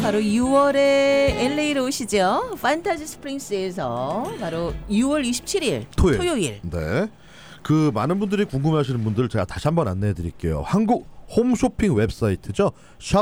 바로 6월에 LA로 오시죠. 판타지 스프링스에서 바로 6월 27일 토요일. 네. 그 많은 분들이 궁금해하시는 분들 제가 다시 한번 안내해 드릴게요. 한국 홈쇼핑 웹사이트죠.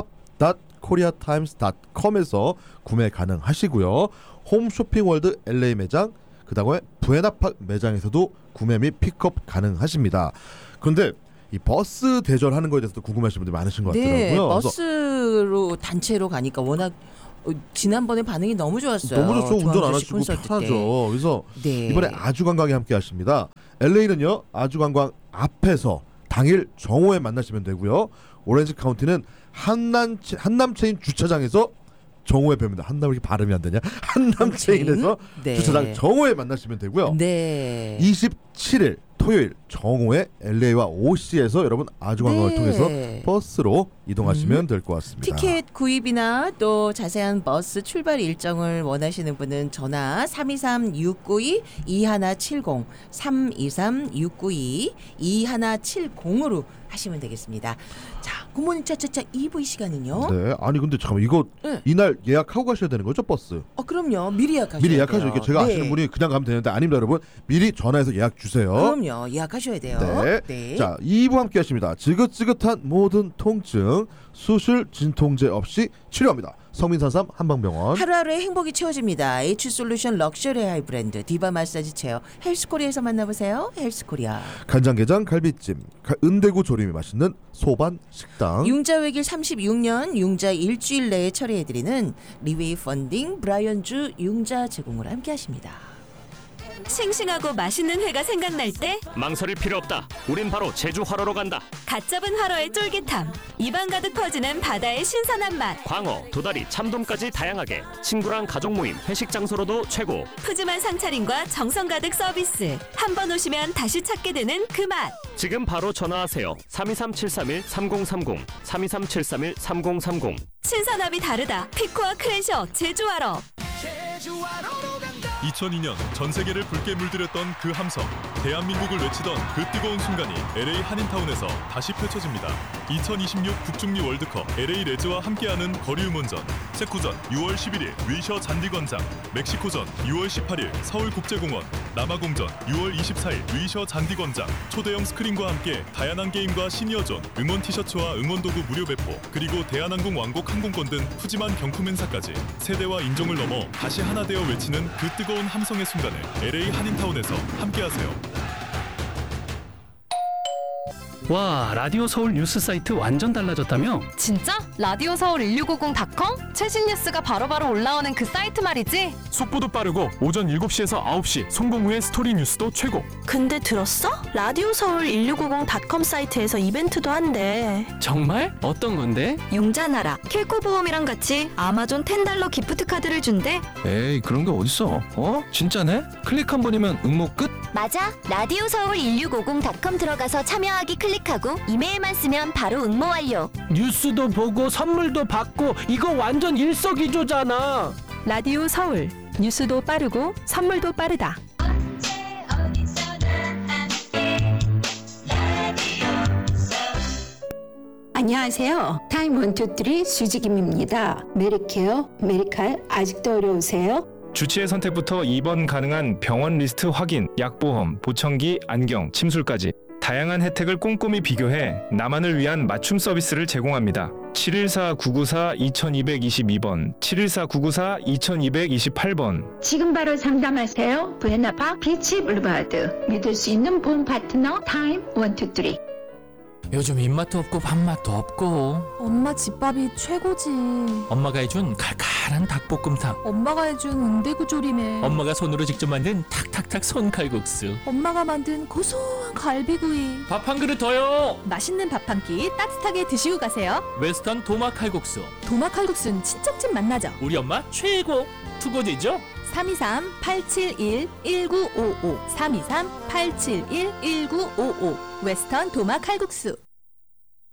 shop.koreatimes.com에서 구매 가능하시고요. 홈쇼핑월드 LA 매장, 그 다음에 부에나팍 매장에서도 구매 및 픽업 가능하십니다. 그런데 이 버스 대절하는 거에 대해서도 궁금하신 분들이 많으신 것 같더라고요. 네, 버스로 단체로 가니까 워낙 지난번에 반응이 너무 좋았어요. 너무 좋죠. 운전 안 하시고 편하죠. 그래서 네. 이번에 아주관광이 함께 하십니다. LA는요 아주관광 앞에서 당일 정오에 만나시면 되고요. 오렌지 카운티는 한남체인 주차장에서 정오에 뵙니다. 한남 이렇게 발음이 안 되냐? 한남체인에서 네. 주차장 정오에 만나시면 되고요. 네. 27일 토요일 정오에 LA와 OC에서 여러분 아주관광을 통해서 버스로 이동하시면 될 것 같습니다. 티켓 구입이나 또 자세한 버스 출발 일정을 원하시는 분은 전화 323-692-2170 323-692-2170으로 하시면 되겠습니다. 자, 굿모닝 차차차 2부 시간은요. 네, 아니 근데 잠깐만 이거 이날 예약하고 가셔야 되는 거죠 버스? 그럼요. 미리 예약하셔야 미리 예약하죠. 돼요. 이게 제가 아시는 분이 그냥 가면 되는데 아닙니다, 여러분. 미리 전화해서 예약 주세요. 그럼요. 예약하셔야 돼요. 네. 자, 2부 함께 하십니다. 지긋지긋한 모든 통증 수술 진통제 없이 치료합니다. 성민산삼 한방병원. 하루하루의 행복이 채워집니다. H솔루션 럭셔리 하이 브랜드 디바 마사지 체어 헬스코리아에서 만나보세요. 헬스코리아. 간장게장 갈비찜 은대구 조림이 맛있는 소반 식당. 융자 외길 36년 융자 일주일 내에 처리해드리는 리웨이 펀딩 브라이언주 융자 제공으로 함께하십니다. 싱싱하고 맛있는 회가 생각날 때 망설일 필요 없다. 우린 바로 제주 활어로 간다. 갓 잡은 활어의 쫄깃함, 입안 가득 퍼지는 바다의 신선한 맛, 광어, 도다리, 참돔까지 다양하게 친구랑 가족 모임, 회식 장소로도 최고. 푸짐한 상차림과 정성 가득 서비스. 한 번 오시면 다시 찾게 되는 그 맛. 지금 바로 전화하세요. 323-731-3030 323-731-3030. 신선함이 다르다. 피코와 크랜셔 제주 활어. 2002년 전 세계를 붉게 물들였던 그 함성, 대한민국을 외치던 그 뜨거운 순간이 LA 한인타운에서 다시 펼쳐집니다. 2026 국중리 월드컵 LA 레즈와 함께하는 거리 응원전, 세쿠전 6월 11일 위셔 잔디광장, 멕시코전 6월 18일 서울국제공원, 남아공전 6월 24일 위셔 잔디광장, 초대형 스크린과 함께 다양한 게임과 시니어존, 응원 티셔츠와 응원 도구 무료 배포, 그리고 대한항공 왕복 항공권 등 푸짐한 경품 행사까지 세대와 인종을 넘어 다시 하나 되어 외치는 그 뜨거운 함성의 순간을 LA 한인타운에서 함께하세요. 와, 라디오 서울 뉴스 사이트 완전 달라졌다며? 진짜? 라디오 서울 1650.com? 최신 뉴스가 바로바로 올라오는 그 사이트 말이지? 속보도 빠르고 오전 7시에서 9시 송공 후의 스토리 뉴스도 최고. 근데 들었어? 라디오 서울 1650.com 사이트에서 이벤트도 한대. 정말? 어떤 건데? 융자나라 킬코 보험이랑 같이 아마존 $10 기프트 카드를 준대. 에이, 그런 게 어딨어? 진짜네? 클릭 한 번이면 응모 끝? 맞아. 라디오 서울 1650.com 들어가서 참여하기 클릭하고 이메일만 쓰면 바로 응모 완료. 뉴스도 보고 선물도 받고 이거 완전 일석이조잖아. 라디오 서울 뉴스도 빠르고 선물도 빠르다. 안녕하세요. 타임 1, 2, 3 수지김입니다. 메리케어, 메리칼 아직도 어려우세요? 주치의 선택부터 입원 가능한 병원 리스트 확인, 약보험, 보청기, 안경, 침술까지 다양한 혜택을 꼼꼼히 비교해 나만을 위한 맞춤 서비스를 제공합니다. 714-994-2222번, 714-994-2228번. 지금 바로 상담하세요. 부에나팍 비치 블루바드. 믿을 수 있는 보험 파트너 타임 1, 2, 3. 요즘 입맛도 없고 밥맛도 없고. 엄마 집밥이 최고지. 엄마가 해준 칼칼한 닭볶음탕, 엄마가 해준 응대구 조림에 엄마가 손으로 직접 만든 탁탁탁 손칼국수, 엄마가 만든 고소한 갈비구이. 밥 한 그릇 더요. 맛있는 밥 한 끼 따뜻하게 드시고 가세요. 웨스턴 도마 칼국수. 도마 칼국수는 친척집 맛나죠. 우리 엄마 최고. 투고지죠? 323-871-1955 323-871-1955 웨스턴 도마 칼국수.